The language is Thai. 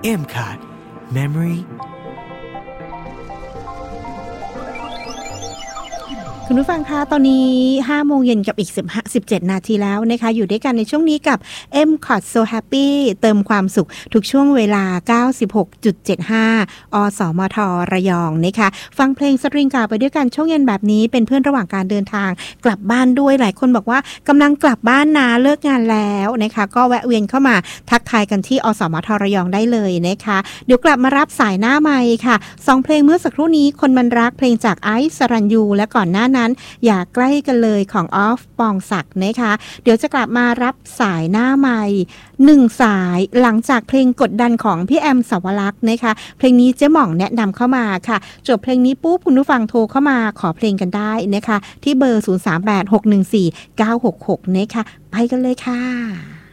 M Card Memory คุณผู้ฟังคะตอนนี้5 โมงเย็นกับอีก17 นาทีแล้วนะคะอยู่ด้วยกันในช่วงนี้กับ M-Cot So Happy เติมความสุขทุกช่วงเวลา 96.75 อสมทระยองนะคะฟังเพลงสตริงกาไปด้วยกันช่วงเย็นแบบนี้เป็นเพื่อนระหว่างการเดินทางกลับบ้านด้วยหลายคนบอกว่ากำลังกลับบ้านนะเลิกงานแล้วนะคะก็แวะเวียนเข้ามาทักทายกันที่อสมทระยองได้เลยนะคะเดี๋ยวกลับมารับสายหน้าไมค์ค่ะ2 เพลงเมื่อสักครู่นี้คนมันรักเพลงจากไอซ์สรัญยูและก่อนหน้านั้นอย่าใกล้กันเลยของออฟปองศักดิ์นะคะเดี๋ยวจะกลับมารับสายหน้าไมค์1 สายหลังจากเพลงกดดันของพี่แอมสาวรักษ์นะคะเพลงนี้เจ๊หม่องแนะนำเข้ามาค่ะจบเพลงนี้ปุ๊บคุณผู้ฟังโทรเข้ามาขอเพลงกันได้นะคะที่เบอร์ 0386149666 นะคะไปกันเลยค่ะ